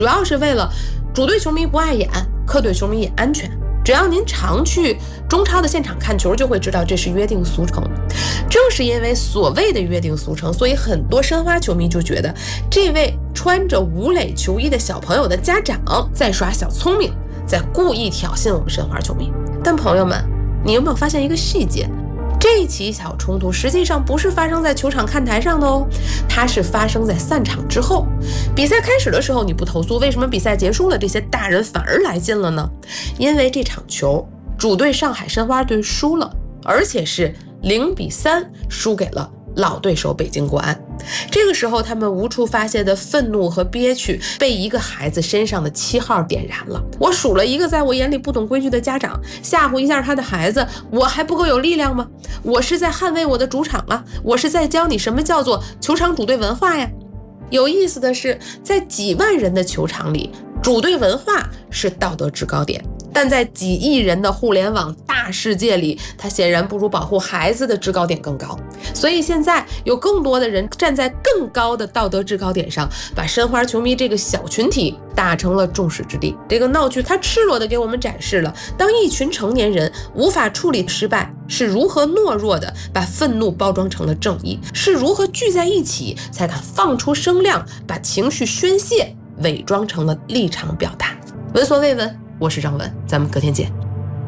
主要是为了主队球迷不碍眼，客队球迷也安全。只要您常去中超的现场看球，就会知道这是约定俗成。正是因为所谓的约定俗成，所以很多申花球迷就觉得这位穿着吴磊球衣的小朋友的家长在耍小聪明，在故意挑衅我们申花球迷。但朋友们，你有没有发现一个细节？这起小冲突实际上不是发生在球场看台上的哦，它是发生在散场之后。比赛开始的时候你不投诉，为什么比赛结束了这些大人反而来劲了呢？因为这场球主队上海申花队输了，而且是0-3输给了老对手北京国安。这个时候他们无处发泄的愤怒和憋屈被一个孩子身上的7号点燃了。我数了一个在我眼里不懂规矩的家长，吓唬一下他的孩子，我还不够有力量吗？我是在捍卫我的主场啊，我是在教你什么叫做球场主队文化呀。有意思的是，在几万人的球场里，主队文化是道德制高点，但在几亿人的互联网大世界里，它显然不如保护孩子的制高点更高。所以现在有更多的人站在更高的道德制高点上，把申花球迷这个小群体打成了众矢之的。这个闹剧它赤裸地给我们展示了，当一群成年人无法处理失败，是如何懦弱的把愤怒包装成了正义，是如何聚在一起才敢放出声量，把情绪宣泄伪装成了立场表达。闻所未闻，我是张文，咱们隔天见。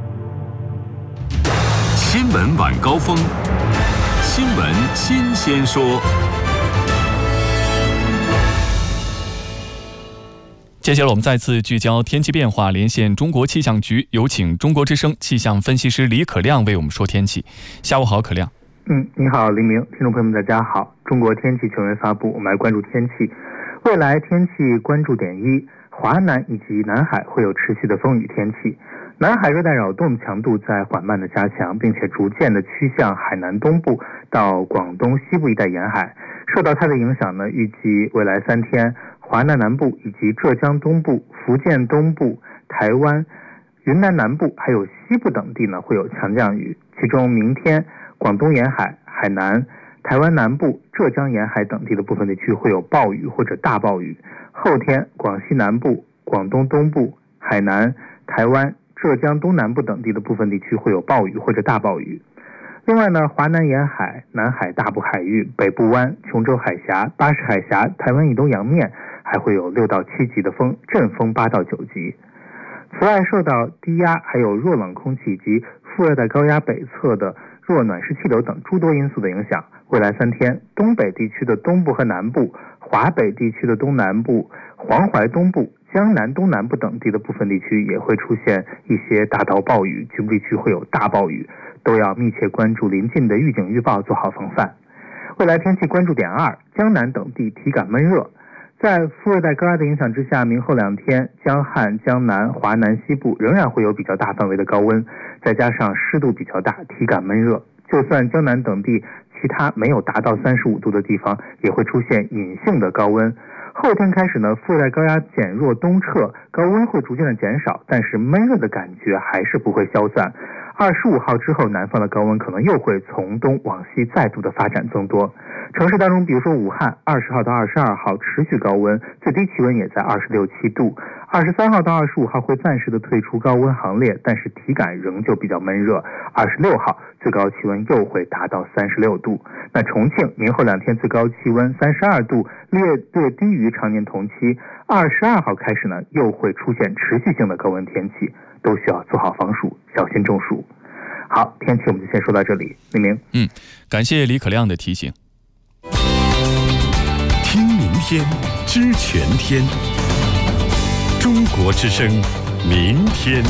新闻晚高峰，新闻新鲜说。 接下来我们再次聚焦天气变化，连线中国气象局，有请中国之声气象分析师李可亮为我们说天气。下午好，可亮。 你好，黎明，听众朋友们大家好。中国天气全文发布，我们来关注天气。未来天气关注点一，华南以及南海会有持续的风雨天气。南海热带扰动强度在缓慢的加强，并且逐渐的趋向海南东部到广东西部一带沿海。受到它的影响呢，预计未来3天，华南南部以及浙江东部、福建东部、台湾、云南南部还有西部等地呢会有强降雨。其中明天广东沿海、海南、台湾南部、浙江沿海等地的部分地区会有暴雨或者大暴雨。后天广西南部、广东东部、海南、台湾、浙江东南部等地的部分地区会有暴雨或者大暴雨。另外呢，华南沿海、南海大部海域、北部湾、琼州海峡、巴士海峡、台湾以东洋面还会有6到7级的风，阵风8到9级。此外，受到低压还有弱冷空气以及副热带高压北侧的弱暖湿气流等诸多因素的影响，未来3天，东北地区的东部和南部、华北地区的东南部、黄淮东部、江南东南部等地的部分地区也会出现一些大到暴雨，局部地区会有大暴雨，都要密切关注临近的预警预报，做好防范。未来天气关注点2，江南等地体感闷热。在副热带高压的影响之下，明后2天，江汉、江南、华南西部仍然会有比较大范围的高温，再加上湿度比较大，体感闷热。就算江南等地其他没有达到35度的地方，也会出现隐性的高温。后天开始呢，副热带高压减弱东撤，高温会逐渐的减少，但是闷热的感觉还是不会消散。25号之后，南方的高温可能又会从东往西再度的发展增多。城市当中，比如说武汉，20号到22号持续高温，最低气温也在26、7度。23号到25号会暂时的退出高温行列，但是体感仍旧比较闷热。26号最高气温又会达到36度。那重庆明后2天最高气温32度，略低于常年同期。22号开始呢，又会出现持续性的高温天气，都需要做好防暑，小心中暑。好，天气我们就先说到这里。黎明， 感谢李可亮的提醒。 听明天，知全天。中国之声，明天。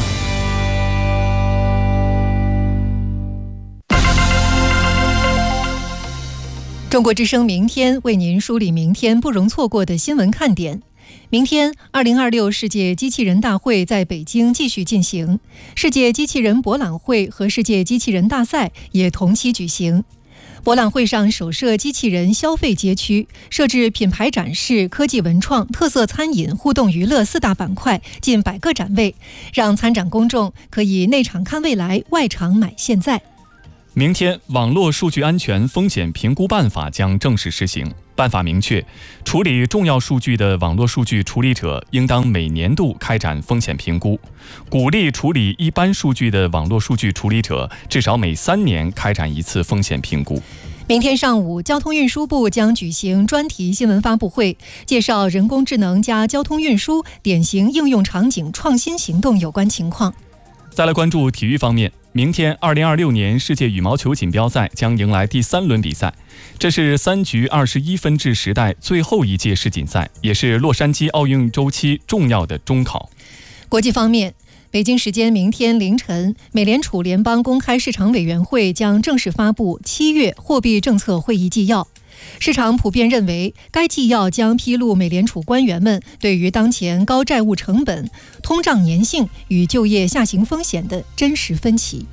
中国之声明天为您梳理明天不容错过的新闻看点。明天2026世界机器人大会在北京继续进行，世界机器人博览会和世界机器人大赛也同期举行。博览会上首设机器人消费街区，设置品牌展示、科技文创、特色餐饮、互动娱乐4大板块，近100个展位，让参展公众可以内场看未来，外场买现在。 明天，网络数据安全风险评估办法将正式施行。 办法明确，处理重要数据的网络数据处理者应当每年度开展风险评估，鼓励处理一般数据的网络数据处理者至少每3年开展一次风险评估。 明天上午，交通运输部将举行专题新闻发布会，介绍人工智能加交通运输典型应用场景创新行动有关情况。 再来关注体育方面，明天2026年世界羽毛球锦标赛将迎来第3轮比赛，这是3局21分制时代最后一届世锦赛，也是洛杉矶奥运周期重要的中考。 国际方面，北京时间明天凌晨，美联储联邦公开市场委员会将正式发布7月货币政策会议纪要。市场普遍认为，该纪要将披露美联储官员们对于当前高债务成本、通胀粘性与就业下行风险的真实分歧。